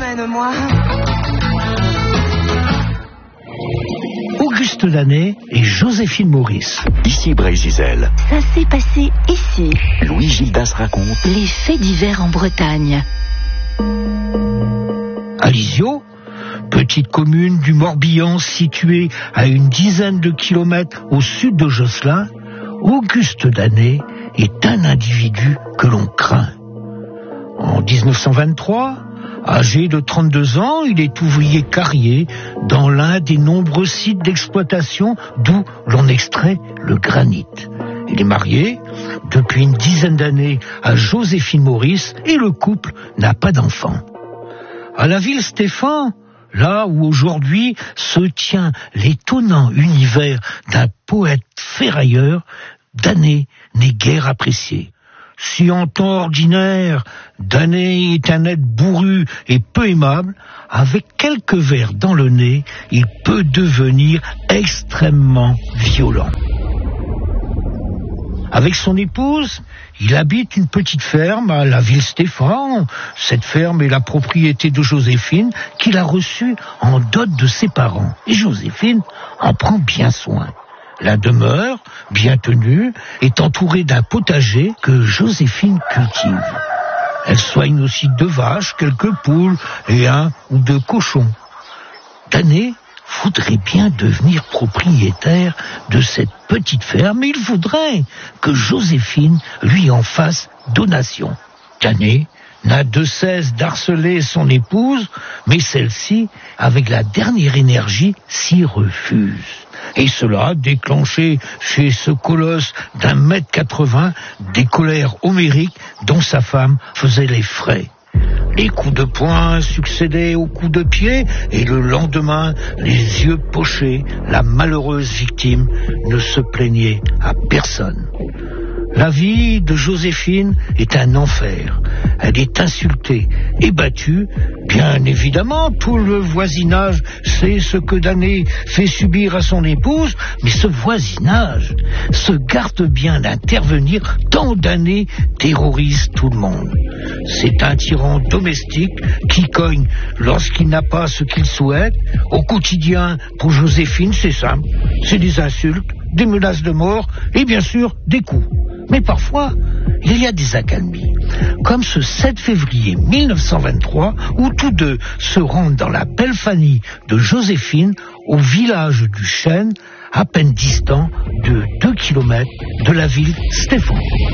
emmène-moi. Auguste Danet et Joséphine Maurice. Ici Brésil. Ça s'est passé ici. Louis Gildas raconte Les faits divers en Bretagne. Alizio, petite commune du Morbihan située à une dizaine de kilomètres au sud de Josselin, Auguste Danet est un individu que l'on craint. En 1923, âgé de 32 ans, il est ouvrier carrier dans l'un des nombreux sites d'exploitation d'où l'on extrait le granit. Il est marié depuis une dizaine d'années à Joséphine Maurice et le couple n'a pas d'enfant. À la ville Stéphane, là où aujourd'hui se tient l'étonnant univers d'un poète ferrailleur, Danet n'est guère apprécié. Si en temps ordinaire, Danet est un être bourru et peu aimable, avec quelques verres dans le nez, il peut devenir extrêmement violent. Avec son épouse, il habite une petite ferme à la ville Stéphane. Cette ferme est la propriété de Joséphine, qu'il a reçue en dot de ses parents. Et Joséphine en prend bien soin. La demeure, bien tenue, est entourée d'un potager que Joséphine cultive. Elle soigne aussi 2 vaches, quelques poules et 1 ou 2 cochons. Danet voudrait bien devenir propriétaire de cette petite ferme, mais il voudrait que Joséphine lui en fasse donation. Danet n'a de cesse d'harceler son épouse, mais celle-ci, avec la dernière énergie, s'y refuse. Et cela a déclenché chez ce colosse d'1,80 m des colères homériques dont sa femme faisait les frais. Les coups de poing succédaient aux coups de pied et le lendemain, les yeux pochés, la malheureuse victime ne se plaignait à personne. La vie de Joséphine est un enfer. Elle est insultée et battue. Bien évidemment, tout le voisinage sait ce que Danet fait subir à son épouse, mais ce voisinage se garde bien d'intervenir tant Danet terrorise tout le monde. C'est un tyran domestique qui cogne lorsqu'il n'a pas ce qu'il souhaite. Au quotidien, pour Joséphine, c'est simple. C'est des insultes, des menaces de mort et bien sûr des coups. Mais parfois, il y a des accalmies, comme ce 7 février 1923, où tous deux se rendent dans la belle famille de Joséphine, au village du Chêne, à peine distant de 2 kilomètres de la ville Stéphane.